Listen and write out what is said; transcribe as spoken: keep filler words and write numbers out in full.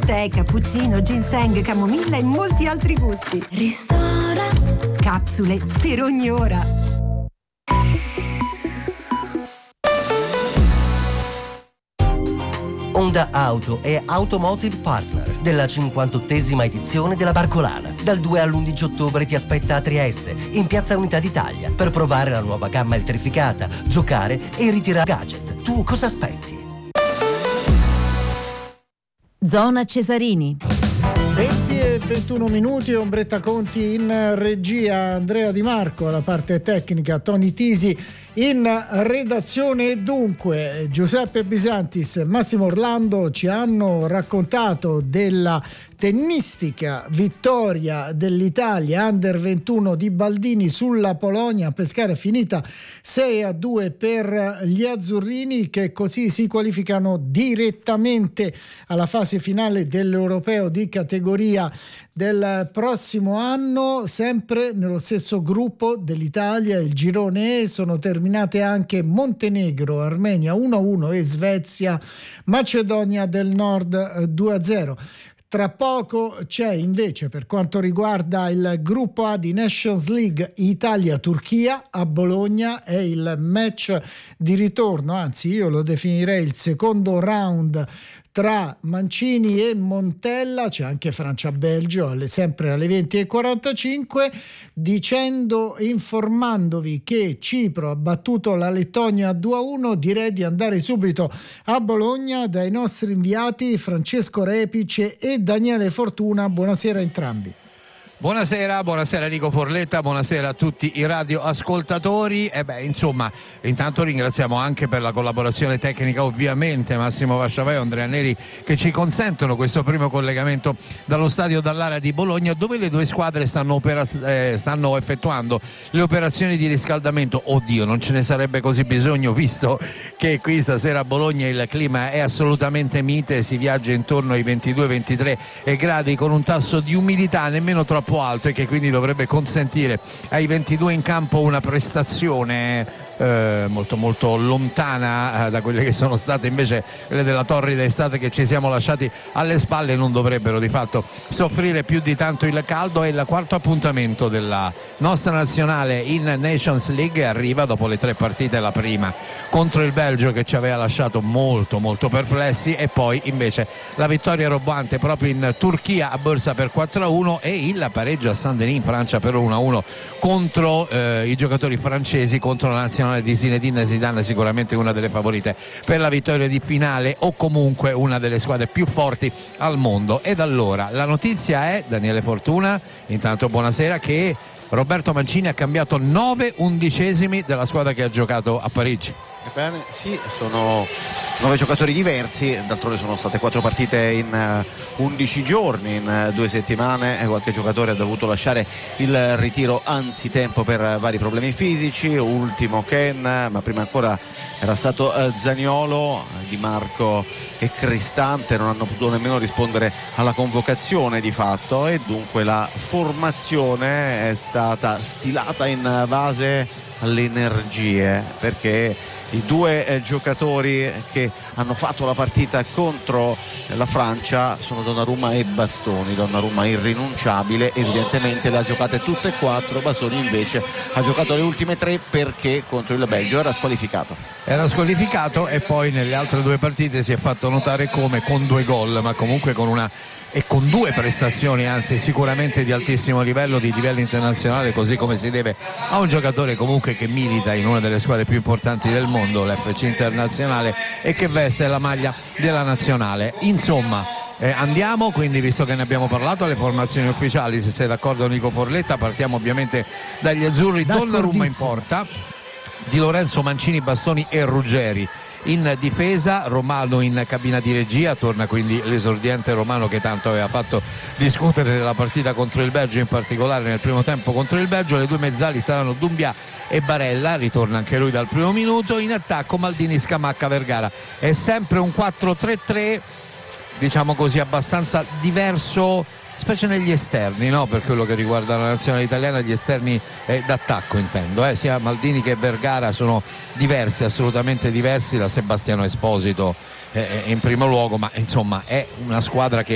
Tè, cappuccino, ginseng, camomilla e molti altri gusti. Ristora. Capsule per ogni ora. Honda Auto è Automotive Partner della cinquantottesima edizione della Barcolana. Dal due all'undici ottobre ti aspetta a Trieste, in Piazza Unità d'Italia, per provare la nuova gamma elettrificata, giocare e ritirare gadget. Tu cosa aspetti? Zona Cesarini. venti e ventuno minuti, Ombretta Conti in regia, Andrea Di Marco alla parte tecnica, Tony Tisi in redazione. Dunque Giuseppe Bisantis e Massimo Orlando ci hanno raccontato della tennistica vittoria dell'Italia under ventuno di Baldini sulla Polonia. A Pescara è finita sei a due per gli azzurrini, che così si qualificano direttamente alla fase finale dell'Europeo di categoria del prossimo anno. Sempre nello stesso gruppo dell'Italia, il girone E, sono terminate anche Montenegro, Armenia uno a uno e Svezia, Macedonia del Nord due a zero. Tra poco c'è invece, per quanto riguarda il gruppo A di Nations League, Italia-Turchia a Bologna. È il match di ritorno, anzi io lo definirei il secondo round tra Mancini e Montella. C'è anche Francia-Belgio alle, sempre alle venti e quarantacinque, dicendo, informandovi che Cipro ha battuto la Lettonia due a uno. Direi di andare subito a Bologna dai nostri inviati Francesco Repice e Daniele Fortuna. Buonasera a entrambi. Buonasera, buonasera Nico Forletta, buonasera a tutti i radioascoltatori. E beh, insomma, intanto ringraziamo anche per la collaborazione tecnica ovviamente Massimo Vasciavai e Andrea Neri, che ci consentono questo primo collegamento dallo stadio Dall'Ara di Bologna, dove le due squadre stanno, operaz- eh, stanno effettuando le operazioni di riscaldamento. Oddio, non ce ne sarebbe così bisogno, visto che qui stasera a Bologna il clima è assolutamente mite, si viaggia intorno ai ventidue ventitré gradi con un tasso di umidità nemmeno troppo alto, e che quindi dovrebbe consentire ai ventidue in campo una prestazione Eh, molto molto lontana eh, da quelle che sono state invece quelle della torrida estate che ci siamo lasciati alle spalle. Non dovrebbero di fatto soffrire più di tanto il caldo. È il quarto appuntamento della nostra nazionale in Nations League, arriva dopo le tre partite, la prima contro il Belgio che ci aveva lasciato molto molto perplessi, e poi invece la vittoria roboante proprio in Turchia a Bursa per quattro a uno e il pareggio a Saint-Denis in Francia per uno a uno contro eh, i giocatori francesi, contro la nazionale di Zinedine Zidane, sicuramente una delle favorite per la vittoria di finale, o comunque una delle squadre più forti al mondo. Ed allora la notizia è, Daniele Fortuna, intanto buonasera, che Roberto Mancini ha cambiato nove undicesimi della squadra che ha giocato a Parigi. Ebbene sì, sono nove giocatori diversi, d'altronde sono state quattro partite in undici giorni, in due settimane, e qualche giocatore ha dovuto lasciare il ritiro anzitempo per vari problemi fisici, ultimo Ken, ma prima ancora era stato Zaniolo. Di Marco e Cristante non hanno potuto nemmeno rispondere alla convocazione di fatto, e dunque la formazione è stata stilata in base alle energie, perché i due eh, giocatori che hanno fatto la partita contro la Francia sono Donnarumma e Bastoni. Donnarumma irrinunciabile, evidentemente le ha giocate tutte e quattro. Bastoni invece ha giocato le ultime tre perché contro il Belgio era squalificato. Era squalificato e poi nelle altre due partite si è fatto notare come con due gol, ma comunque con una e con due prestazioni anzi sicuramente di altissimo livello, di livello internazionale, così come si deve a un giocatore comunque che milita in una delle squadre più importanti del mondo, l'F C Internazionale, e che veste la maglia della nazionale. Insomma, eh, andiamo quindi, visto che ne abbiamo parlato, alle formazioni ufficiali. Se sei d'accordo Nico Forletta, partiamo ovviamente dagli azzurri. Donnarumma in porta, Di Lorenzo, Mancini, Bastoni e Ruggeri in difesa, Romano in cabina di regia. Torna quindi l'esordiente Romano, che tanto aveva fatto discutere nella partita contro il Belgio, in particolare nel primo tempo contro il Belgio. Le due mezzali saranno Doumbia e Barella, ritorna anche lui dal primo minuto. In attacco Maldini, Scamacca, Vergara. È sempre un quattro tre tre, diciamo così, abbastanza diverso, specie negli esterni, no? Per quello che riguarda la nazionale italiana, gli esterni eh, d'attacco intendo, eh? Sia Maldini che Vergara sono diversi, assolutamente diversi, da Sebastiano Esposito eh, in primo luogo, ma insomma è una squadra che